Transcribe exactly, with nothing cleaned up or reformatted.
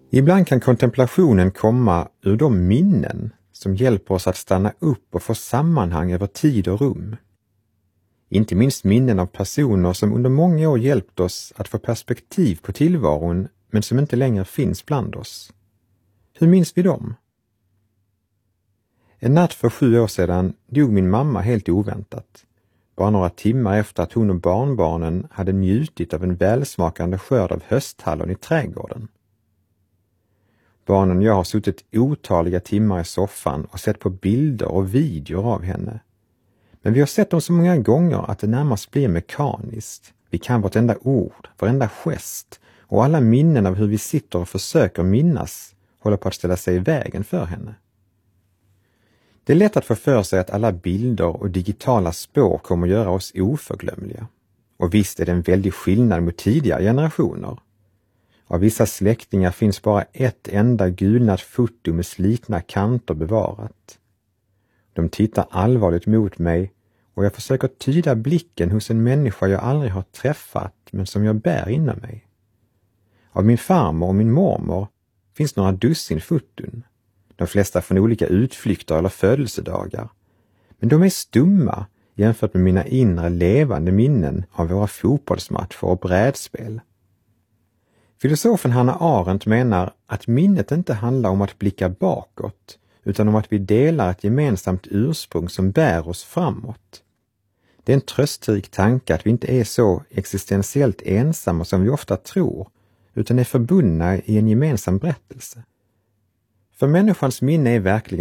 Ibland kan kontemplationen komma ur de minnen som hjälper oss att stanna upp och få sammanhang över tid och rum. Inte minst minnen av personer som under många år hjälpt oss att få perspektiv på tillvaron men som inte längre finns bland oss. Hur minns vi dem? En natt för sju år sedan dog min mamma helt oväntat. Bara några timmar efter att hon och barnbarnen hade njutit av en välsmakande skörd av hösthallon i trädgården. Barnen och jag har suttit otaliga timmar i soffan och sett på bilder och videor av henne. Men vi har sett dem så många gånger att det närmast blir mekaniskt. Vi kan vartenda ord, varenda gest och alla minnen av hur vi sitter och försöker minnas håller på att ställa sig i vägen för henne. Det är lätt att få för sig att alla bilder och digitala spår kommer att göra oss oförglömliga. Och visst är det en väldig skillnad mot tidigare generationer. Av vissa släktingar finns bara ett enda gulnat foto med slitna kanter bevarat. De tittar allvarligt mot mig och jag försöker tyda blicken hos en människa jag aldrig har träffat men som jag bär inom mig. Av min farmor och min mormor finns några dussin foton. De flesta från olika utflykter eller födelsedagar. Men de är stumma jämfört med mina inre levande minnen av våra fotbollsmatcher och brädspel. Filosofen Hannah Arendt menar att minnet inte handlar om att blicka bakåt utan om att vi delar ett gemensamt ursprung som bär oss framåt. Det är en tröstrik tanke att vi inte är så existentiellt ensamma som vi ofta tror utan är förbundna i en gemensam berättelse. För människans minne är verkligen